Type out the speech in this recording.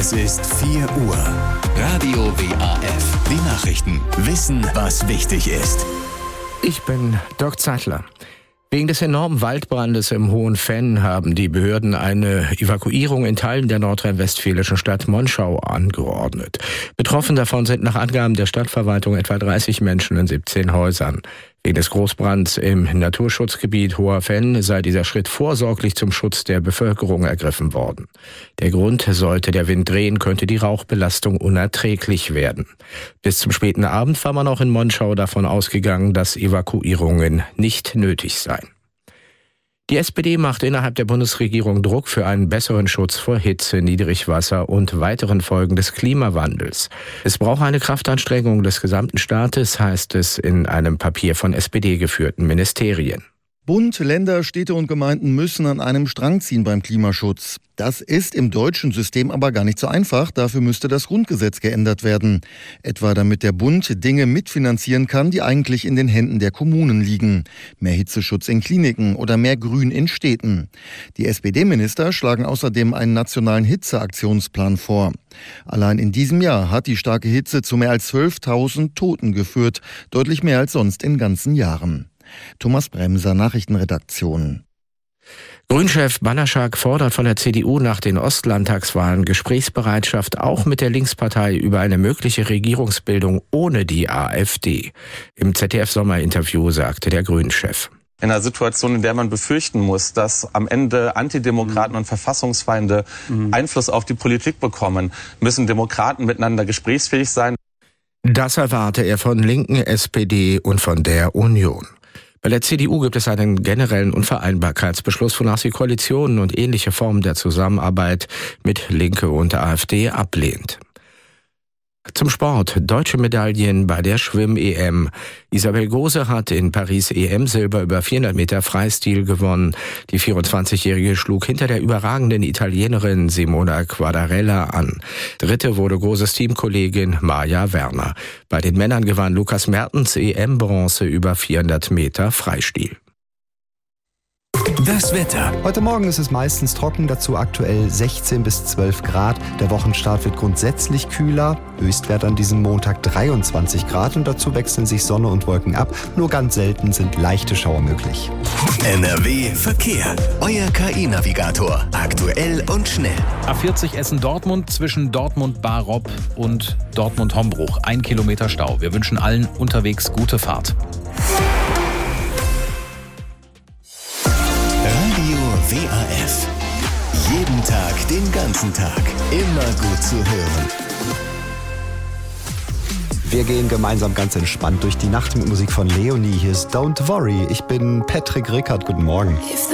Es ist 4 Uhr. Radio WAF. Die Nachrichten. Wissen, was wichtig ist. Ich bin Dirk Zeitler. Wegen des enormen Waldbrandes im Hohen Venn haben die Behörden eine Evakuierung in Teilen der nordrhein-westfälischen Stadt Monschau angeordnet. Betroffen davon sind nach Angaben der Stadtverwaltung etwa 30 Menschen in 17 Häusern. Wegen des Großbrands im Naturschutzgebiet Hoher Venn sei dieser Schritt vorsorglich zum Schutz der Bevölkerung ergriffen worden. Der Grund: sollte der Wind drehen, könnte die Rauchbelastung unerträglich werden. Bis zum späten Abend war man auch in Monschau davon ausgegangen, dass Evakuierungen nicht nötig seien. Die SPD macht innerhalb der Bundesregierung Druck für einen besseren Schutz vor Hitze, Niedrigwasser und weiteren Folgen des Klimawandels. Es brauche eine Kraftanstrengung des gesamten Staates, heißt es in einem Papier von SPD-geführten Ministerien. Bund, Länder, Städte und Gemeinden müssen an einem Strang ziehen beim Klimaschutz. Das ist im deutschen System aber gar nicht so einfach. Dafür müsste das Grundgesetz geändert werden. Etwa damit der Bund Dinge mitfinanzieren kann, die eigentlich in den Händen der Kommunen liegen. Mehr Hitzeschutz in Kliniken oder mehr Grün in Städten. Die SPD-Minister schlagen außerdem einen nationalen Hitzeaktionsplan vor. Allein in diesem Jahr hat die starke Hitze zu mehr als 12.000 Toten geführt. Deutlich mehr als sonst in ganzen Jahren. Thomas Bremser, Nachrichtenredaktion. Grünchef Banaschak fordert von der CDU nach den Ostlandtagswahlen Gesprächsbereitschaft auch mit der Linkspartei über eine mögliche Regierungsbildung ohne die AfD. Im ZDF-Sommerinterview sagte der Grünchef: In einer Situation, in der man befürchten muss, dass am Ende Antidemokraten und Verfassungsfeinde Einfluss auf die Politik bekommen, müssen Demokraten miteinander gesprächsfähig sein. Das erwarte er von Linken, SPD und von der Union. Bei der CDU gibt es einen generellen Unvereinbarkeitsbeschluss, wonach sie Koalitionen und ähnliche Formen der Zusammenarbeit mit Linke und der AfD ablehnt. Zum Sport. Deutsche Medaillen bei der Schwimm-EM. Isabel Gose hat in Paris EM-Silber über 400 Meter Freistil gewonnen. Die 24-Jährige schlug hinter der überragenden Italienerin Simona Quadarella an. Dritte wurde Goses Teamkollegin Maja Werner. Bei den Männern gewann Lukas Mertens EM-Bronze über 400 Meter Freistil. Das Wetter. Heute Morgen ist es meistens trocken, dazu aktuell 16 bis 12 Grad. Der Wochenstart wird grundsätzlich kühler. Höchstwert an diesem Montag 23 Grad und dazu wechseln sich Sonne und Wolken ab. Nur ganz selten sind leichte Schauer möglich. NRW Verkehr. Euer KI-Navigator. Aktuell und schnell. A40 Essen-Dortmund zwischen Dortmund-Barob und Dortmund-Hombruch. 1 Kilometer Stau. Wir wünschen allen unterwegs gute Fahrt. Radio WAF. Jeden Tag, den ganzen Tag. Immer gut zu hören. Wir gehen gemeinsam ganz entspannt durch die Nacht mit Musik von Leonie. Hier ist Don't Worry. Ich bin Patrick Rickert. Guten Morgen.